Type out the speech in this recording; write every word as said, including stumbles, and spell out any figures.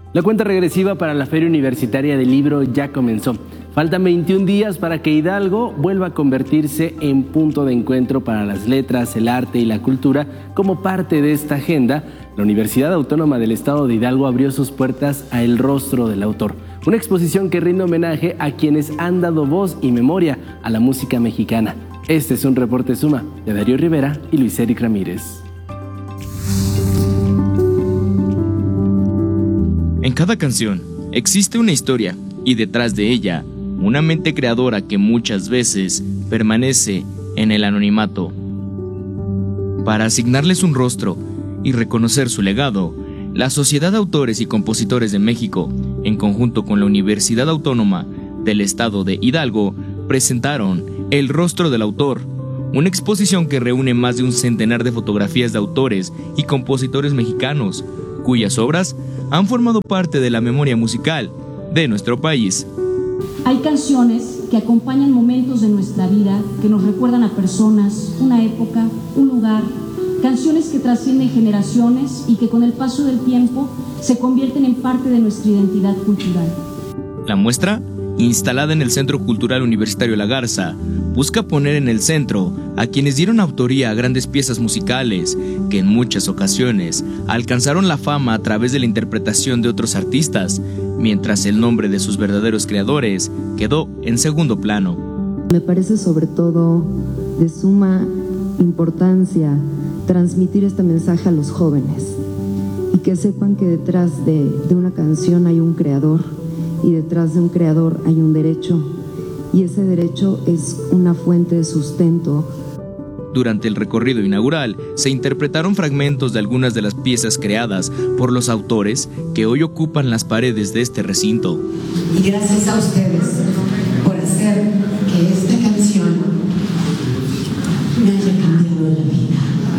La cuenta regresiva para la Feria Universitaria del Libro ya comenzó. Faltan veintiún días para que Hidalgo vuelva a convertirse en punto de encuentro para las letras, el arte y la cultura. Como parte de esta agenda, la Universidad Autónoma del Estado de Hidalgo abrió sus puertas a El Rostro del Autor, una exposición que rinde homenaje a quienes han dado voz y memoria a la música mexicana. Este es un reporte Suma de Darío Rivera y Luis Eric Ramírez. En cada canción existe una historia y detrás de ella una mente creadora que muchas veces permanece en el anonimato. Para asignarles un rostro y reconocer su legado, la Sociedad de Autores y Compositores de México, en conjunto con la Universidad Autónoma del Estado de Hidalgo, presentaron El Rostro del Autor, una exposición que reúne más de un centenar de fotografías de autores y compositores mexicanos, cuyas obras han formado parte de la memoria musical de nuestro país. Hay canciones que acompañan momentos de nuestra vida, que nos recuerdan a personas, una época, un lugar, canciones que trascienden generaciones y que con el paso del tiempo se convierten en parte de nuestra identidad cultural. La muestra, instalada en el Centro Cultural Universitario La Garza, busca poner en el centro a quienes dieron autoría a grandes piezas musicales que en muchas ocasiones alcanzaron la fama a través de la interpretación de otros artistas, mientras el nombre de sus verdaderos creadores quedó en segundo plano. Me parece sobre todo de suma importancia transmitir este mensaje a los jóvenes y que sepan que detrás de, de una canción hay un creador y detrás de un creador hay un derecho, y ese derecho es una fuente de sustento. Durante el recorrido inaugural se interpretaron fragmentos de algunas de las piezas creadas por los autores que hoy ocupan las paredes de este recinto. Y gracias a ustedes